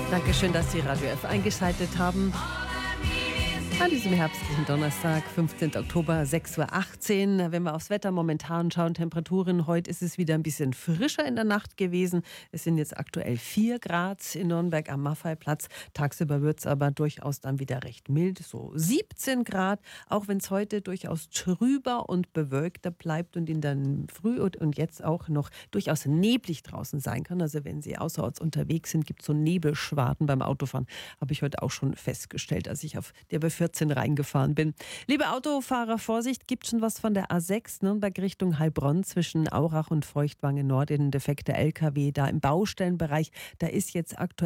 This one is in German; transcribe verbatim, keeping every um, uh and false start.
Dankeschön, dass Sie Radio F eingeschaltet haben. An diesem herbstlichen Donnerstag, fünfzehnten Oktober, sechs Uhr achtzehn. Wenn wir aufs Wetter momentan schauen, Temperaturen, heute ist es wieder ein bisschen frischer in der Nacht gewesen. Es sind jetzt aktuell vier Grad in Nürnberg am Maffeiplatz. Tagsüber wird es aber durchaus dann wieder recht mild, so siebzehn Grad. Auch wenn es heute durchaus trüber und bewölkter bleibt und in der Früh und jetzt auch noch durchaus neblig draußen sein kann. Also wenn Sie außerorts unterwegs sind, gibt es so Nebelschwaden beim Autofahren. Habe ich heute auch schon festgestellt, als ich auf der B vierzehn reingefahren bin. Liebe Autofahrer, Vorsicht, gibt schon was von der A sechs Nürnberg Richtung Heilbronn zwischen Aurach und Feuchtwangen Nord, in defekter L K W da im Baustellenbereich. Da ist jetzt aktuell